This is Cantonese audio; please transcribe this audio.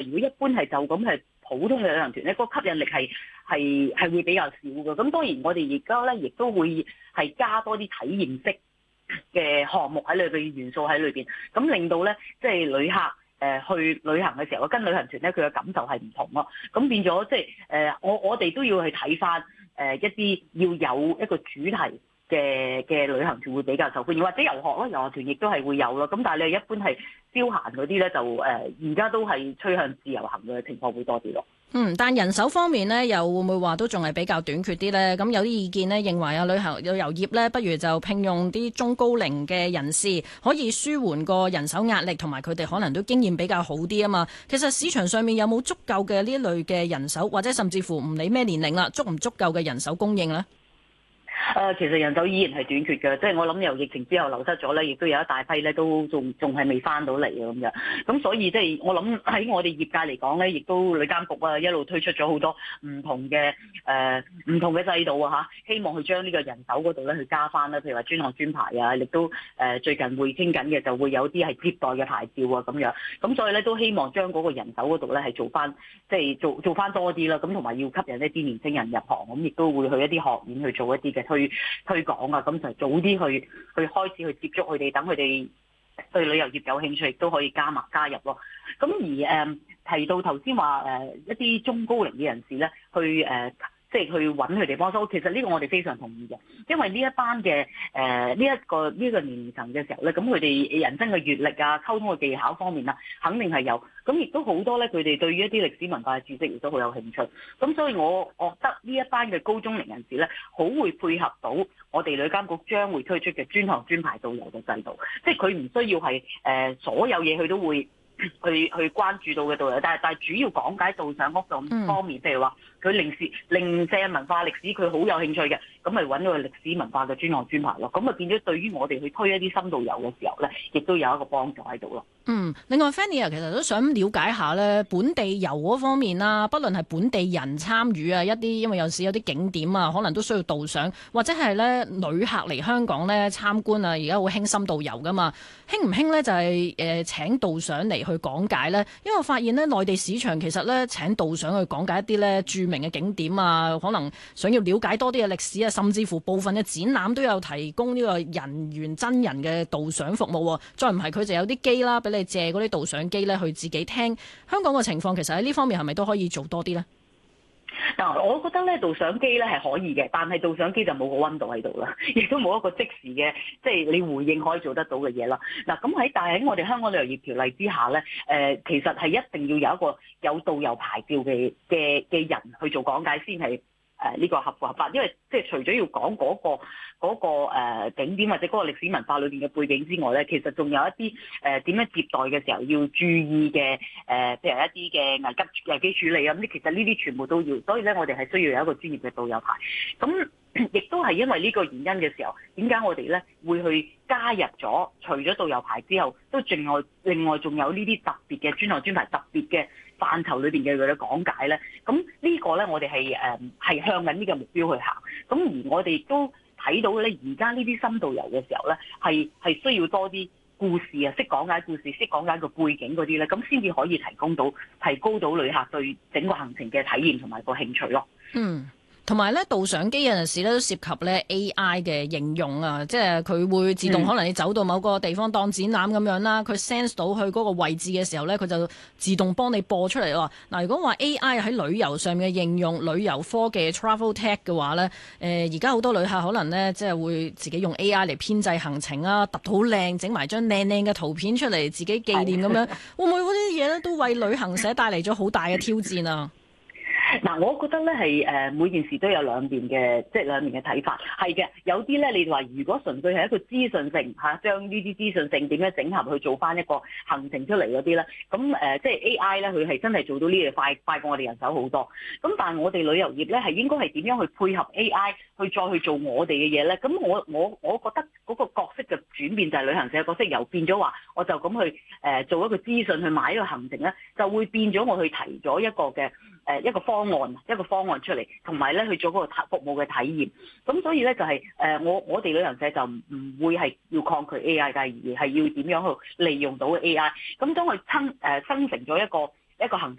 如果一般係就咁係普通嘅旅行團咧，個吸引力係會比較少嘅。咁當然我哋而家咧亦都會係加多啲體驗式嘅項目喺裏邊，元素喺裏邊，咁令到咧即係旅客去旅行嘅時候，跟旅行團咧佢嘅感受係唔同咯。咁變咗即係我哋都要去睇翻一啲要有一個主題嘅旅行團會比較受歡迎，或者遊學咯，遊學團亦都係會有咯。咁但係你一般係消閒嗰啲咧，就而家都係趨向自由行嘅情況會多啲咯。 但人手方面呢，又會唔會話都仲係比較短缺啲呢？咁有啲意見呢，認為啊，旅遊業呢，不如就聘用啲中高齡嘅人士，可以舒緩個人手壓力，同埋佢哋可能都經驗比較好啲啊嘛。其實市場上面有冇足夠嘅呢一類嘅人手，或者甚至乎唔理咩年齡啦，足唔足夠嘅人手供應呢？ 其實人手依然係短缺嘅，即係我諗由疫情之後流失咗咧，亦都有一大批咧都仲係未翻到嚟嘅咁樣。咁所以即係我諗喺我哋業界嚟講咧，亦都旅監局啊一路推出咗好多唔同嘅制度啊嚇，希望去將呢個人手嗰度咧去加翻啦。譬如話專項專牌啊，亦都最近會傾緊嘅，就會有啲係接待嘅牌照啊咁樣。咁所以咧都希望將嗰個人手嗰度咧係做翻，即係做翻多啲啦。咁同埋要吸引一啲年輕人入行，咁亦都會去一啲學院去做一啲嘅推廣啊，咁就早啲去開始去接觸佢哋，等佢哋對旅遊業有興趣，亦都可以加入咯。咁而提到頭先話一啲中高齡嘅人士咧，即係去揾佢哋幫手，其實呢個我哋非常同意嘅，因為呢一班嘅呢一個年齡層嘅時候咧，咁佢哋人生嘅閲歷啊、溝通嘅技巧方面啊，肯定係有。咁亦都好多咧，佢哋對於一啲歷史文化嘅知識亦都好有興趣。咁所以我覺得呢一班嘅高中齡人士咧，好會配合到我哋旅監局將會推出嘅專項專牌導遊嘅制度，即係佢唔需要係所有嘢佢都會去關注到嘅導遊，但係主要講解導賞嗰種方面，譬如話佢零舍文化歷史佢好有興趣嘅，咁咪揾個歷史文化嘅專項專牌咯。咁啊變咗對於我哋去推一啲深度遊嘅時候咧，亦都有一個幫助喺度咯。 另外 Fanny 其實都想了解下咧本地遊嗰方面啦，不論係本地人參與啊，一啲因為有時有啲景點啊，可能都需要導賞，或者係咧旅客嚟香港咧參觀啊，而家好興深度遊噶嘛，興唔興咧就係請導賞嚟去講解咧？因為我發現咧內地市場其實咧請導賞去講解一啲咧著名嘅景點啊，可能想要了解多啲嘅歷史啊，甚至乎部分嘅展覽都有提供呢個人員真人嘅導賞服務喎。再唔係佢就有啲機啦，俾你借嗰啲導賞機咧去自己聽。香港嘅情況其實喺呢方面係咪都可以做多啲呢？ 嗱，我覺得咧導賞機咧係可以嘅，但係導賞機就冇個溫度喺度啦，亦都冇一個即時嘅，即係你回應可以做得到嘅嘢啦。嗱，咁但係喺我哋香港旅遊業條例之下咧，其實係一定要有一個有導遊牌照嘅人去做講解先係呢個合法，因為即係除咗要講嗰個景點或者嗰個歷史文化裏邊嘅背景之外咧，其實仲有一啲點樣接待嘅時候要注意嘅譬如一啲嘅危機處理啊，咁其實呢啲全部都要，所以咧我哋係需要有一個專業嘅導遊牌。咁亦都係因為呢個原因嘅時候，點解我哋咧會去加入咗除咗導遊牌之後，都另外仲有呢啲特別嘅專項專牌、特別嘅範疇裏邊嘅佢哋講解咧？咁呢個咧我哋係向緊呢個目標去行。咁而我哋都睇到咧，而家呢啲深度遊嘅時候咧，係需要多啲故事啊，識講解故事，識講解個背景嗰啲咧，咁先至可以提高到旅客對整個行程嘅體驗同埋個興趣咯。 同埋咧，導賞機有陣時咧都涉及咧 AI 嘅應用啊，即係佢會自動可能你走到某個地方當展覽咁樣啦，佢 sense 到去嗰個位置嘅時候咧，佢就自動幫你播出嚟喎。嗱，如果話 AI 喺旅遊上面嘅應用，旅遊科技 travel tech 嘅話咧，而家好多旅客可能咧即係會自己用 AI 嚟編製行程啊，突好靚，整埋張靚靚嘅圖片出嚟，自己紀念咁樣，會唔會嗰啲嘢咧都為旅行社帶嚟咗好大嘅挑戰啊？ 嗱，我覺得咧係每件事都有兩邊嘅睇法，係嘅。有啲咧，你話如果純粹係一個資訊性嚇，將呢啲資訊性點樣整合去做翻一個行程出嚟嗰啲咧，咁即係 AI 咧，佢係真係做到呢嘢快過我哋人手好多。咁但係我哋旅遊業咧係應該係點樣去配合 AI 去再去做我哋嘅嘢咧？咁我覺得嗰個角色嘅轉變就係旅行社嘅角色由變咗話，我就咁去做一個資訊去買一個行程咧，就會變咗我去提咗一個方案出嚟，同埋咧去做嗰個服務嘅體驗。咁所以咧就係我哋旅行社就唔會係要抗拒 AI 嘅，而係要點樣去利用到 AI。咁當佢生成咗一個行程